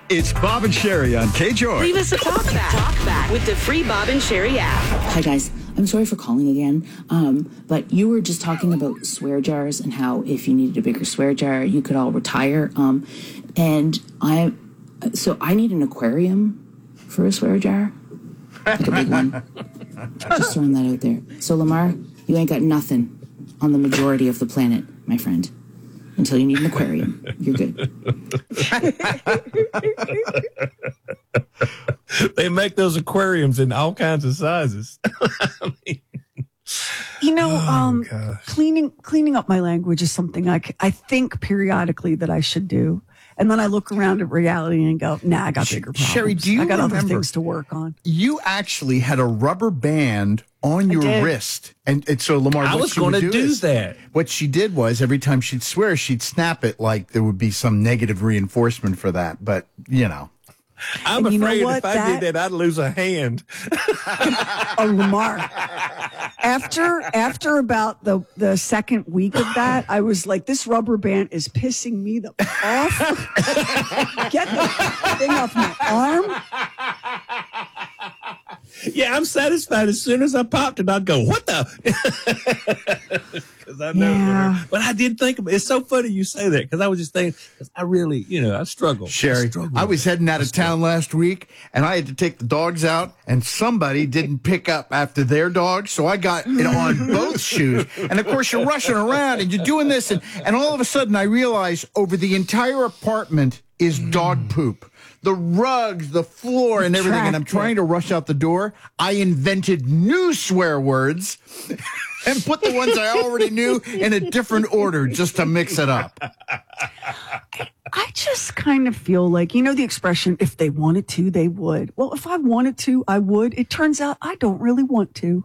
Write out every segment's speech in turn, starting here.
It's Bob and Sherry on KJOY. Leave us a talk back with the free Bob and Sherry app. Hi, guys. I'm sorry for calling again, but you were just talking about swear jars and how if you needed a bigger swear jar, you could all retire. And I need an aquarium for a swear jar, like a big one. Just throwing that out there. So, Lamar, you ain't got nothing on the majority of the planet, my friend. Until you need an aquarium. You're good. They make those aquariums in all kinds of sizes. I mean, cleaning up my language is something I think periodically that I should do. And then I look around at reality and go, nah, I got bigger problems. Sherry, do you I got remember other things to work on. You actually had a rubber band on your wrist. And so, Lamar, I was going to do that. What she did was every time she'd swear, she'd snap it like there would be some negative reinforcement for that. But, you know. I'm afraid if I did that, I'd lose a hand. Oh, Lamar. After about the second week of that, I was like, this rubber band is pissing me the off. Get the thing off my arm. Yeah, I'm satisfied. As soon as I popped it, I'd go, what the? Because I know. But I did think about it. It's so funny you say that because I was just thinking, because I really, I struggle. Sherry, I was heading out of town last week, and I had to take the dogs out, and somebody didn't pick up after their dog, so I got it on both shoes. And, of course, you're rushing around, and you're doing this, and all of a sudden I realize over the entire apartment is dog poop. The rugs, the floor, and everything, and I'm trying to rush out the door. I invented new swear words and put the ones I already knew in a different order just to mix it up. I just kind of feel like, the expression, if they wanted to, they would. Well, if I wanted to, I would. It turns out I don't really want to.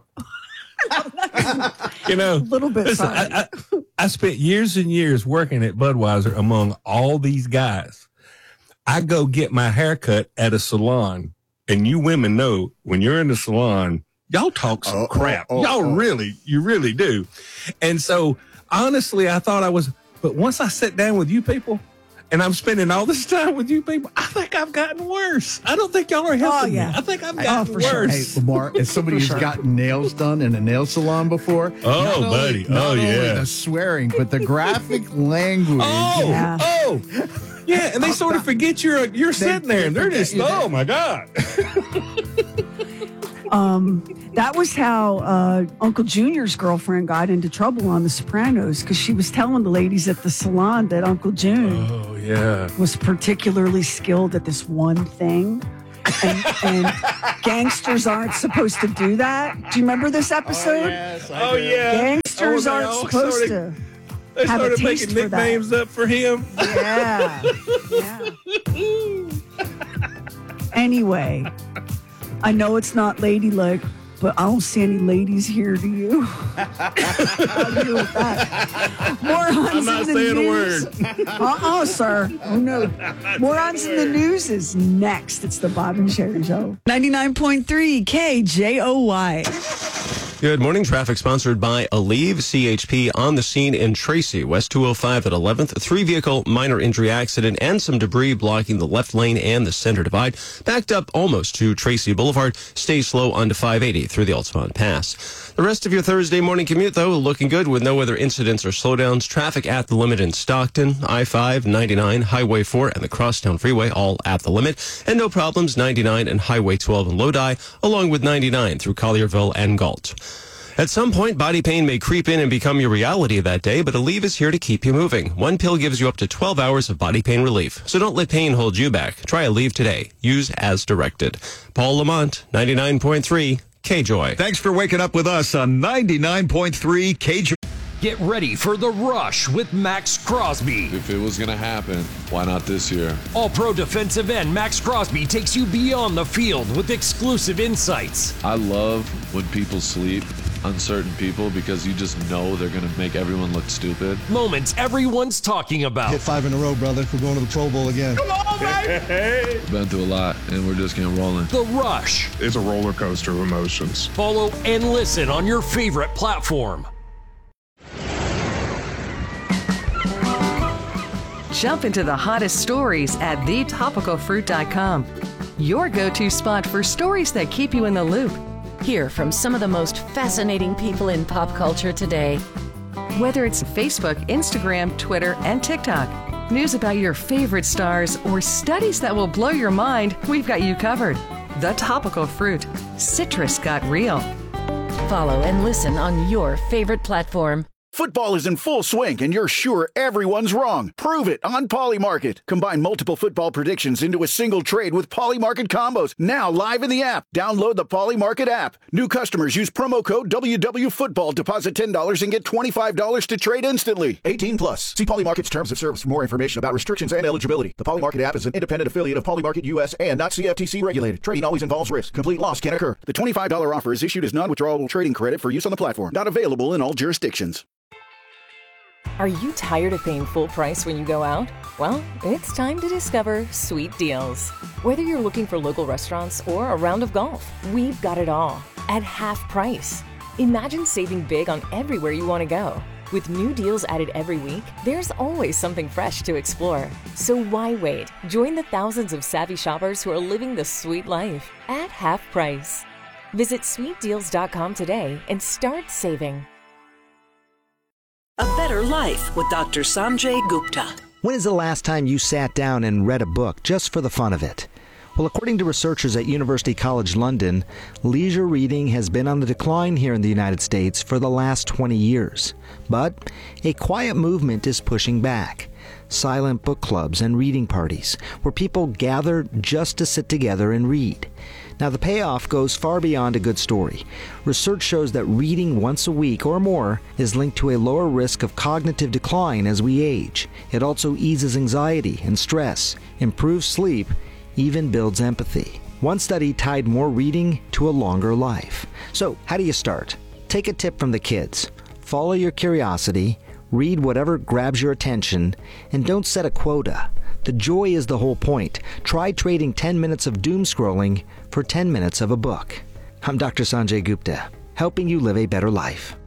A little bit. Listen, I spent years and years working at Budweiser among all these guys. I go get my hair cut at a salon, and you women know when you're in the salon, y'all talk some crap. You really do. And so, honestly, I thought I was, but once I sit down with you people, and I'm spending all this time with you people, I think I've gotten worse. I don't think y'all are helping me. I think I've gotten worse. Sure. Hey, Lamar, as somebody who's gotten nails done in a nail salon before. Buddy. Not only the swearing, but the graphic language. Yeah, and they sort of forget you're sitting there, and they're just, oh, my God. That was how Uncle Junior's girlfriend got into trouble on The Sopranos, because she was telling the ladies at the salon that Uncle June was particularly skilled at this one thing. And gangsters aren't supposed to do that. Do you remember this episode? Gangsters aren't supposed to. They started making nicknames up for him. Yeah. Anyway, I know it's not ladylike, but I don't see any ladies here, do you? I'll deal with that. I'm not saying a word. Sir. Oh, no. Morons in the news is next. It's the Bob and Sherry Show. 99.3 KJOY. Good morning. Traffic sponsored by Aleve CHP on the scene in Tracy, West 205 at 11th. 3-vehicle minor injury accident and some debris blocking the left lane and the center divide. Backed up almost to Tracy Boulevard. Stay slow onto 580 through the Altamont Pass. The rest of your Thursday morning commute, though, looking good with no other incidents or slowdowns. Traffic at the limit in Stockton, I-5, 99, Highway 4, and the Crosstown Freeway all at the limit. And no problems, 99 and Highway 12 in Lodi, along with 99 through Collierville and Galt. At some point, body pain may creep in and become your reality that day, but Aleve is here to keep you moving. One pill gives you up to 12 hours of body pain relief. So don't let pain hold you back. Try Aleve today. Use as directed. Paul Lamont, 99.3 KJOY. Thanks for waking up with us on 99.3 KJOY. Get ready for The Rush with Max Crosby. If it was going to happen, why not this year? All-Pro defensive end Max Crosby takes you beyond the field with exclusive insights. I love when people sleep on certain people because you just know they're going to make everyone look stupid. Moments everyone's talking about. Hit 5 in a row, brother. We're going to the Pro Bowl again. Come on, baby! Been through a lot, and we're just getting rolling. The Rush. It's a roller coaster of emotions. Follow and listen on your favorite platform. Jump into the hottest stories at thetopicalfruit.com. Your go-to spot for stories that keep you in the loop. Hear from some of the most fascinating people in pop culture today. Whether it's Facebook, Instagram, Twitter, and TikTok, news about your favorite stars, or studies that will blow your mind, we've got you covered. The Topical Fruit. Citrus got real. Follow and listen on your favorite platform. Football is in full swing, and you're sure everyone's wrong. Prove it on Polymarket. Combine multiple football predictions into a single trade with Polymarket combos. Now live in the app. Download the Polymarket app. New customers use promo code WWFootball. Deposit $10 and get $25 to trade instantly. 18 plus. See Polymarket's terms of service for more information about restrictions and eligibility. The Polymarket app is an independent affiliate of Polymarket US and not CFTC regulated. Trading always involves risk. Complete loss can occur. The $25 offer is issued as non-withdrawable trading credit for use on the platform. Not available in all jurisdictions. Are you tired of paying full price when you go out? Well, it's time to discover Sweet Deals. Whether you're looking for local restaurants or a round of golf, we've got it all at half price. Imagine saving big on everywhere you want to go. With new deals added every week, there's always something fresh to explore. So why wait? Join the thousands of savvy shoppers who are living the sweet life at half price. Visit sweetdeals.com today and start saving. A Better Life with Dr. Sanjay Gupta. When is the last time you sat down and read a book just for the fun of it? Well, according to researchers at University College London, leisure reading has been on the decline here in the United States for the last 20 years. But a quiet movement is pushing back. Silent book clubs and reading parties, where people gather just to sit together and read. Now, the payoff goes far beyond a good story. Research shows that reading once a week or more is linked to a lower risk of cognitive decline as we age. It also eases anxiety and stress, improves sleep, even builds empathy. One study tied more reading to a longer life. So, how do you start? Take a tip from the kids. Follow your curiosity, read whatever grabs your attention, and don't set a quota. The joy is the whole point. Try trading 10 minutes of doom scrolling for 10 minutes of a book. I'm Dr. Sanjay Gupta, helping you live a better life.